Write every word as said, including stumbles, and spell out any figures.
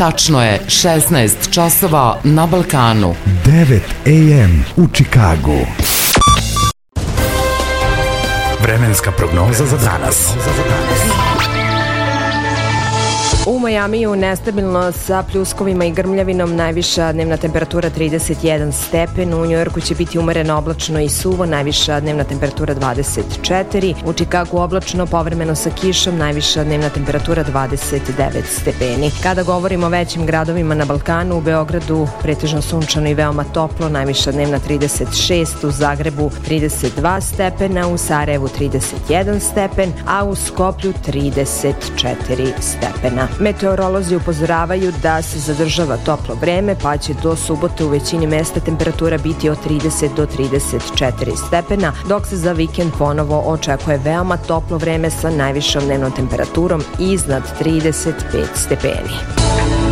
Tačno je šesnaest časova na Balkanu. devet a m u Čikagu. Vremenska prognoza za danas. U Majamiju nestabilno sa pljuskovima i grmljavinom, najviša dnevna temperatura trideset jedan stepen, u Njujorku će biti umereno oblačno i suvo, najviša dnevna temperatura dvadeset četiri, u Čikagu oblačno povremeno sa kišom, najviša dnevna temperatura dvadeset devet stepeni. Kada govorimo o većim gradovima na Balkanu, u Beogradu pretežno sunčano i veoma toplo, najviša dnevna trideset šest, u Zagrebu trideset dva stepena, u Sarajevu trideset jedan stepen, a u Skoplju trideset četiri stepena. Meteorolozi upozoravaju da se zadržava toplo vreme, pa će do subote u većini mesta temperatura biti od trideset do trideset četiri stepena, dok se za vikend ponovo očekuje veoma toplo vreme sa najvišom dnevnom temperaturom iznad trideset pet stepeni.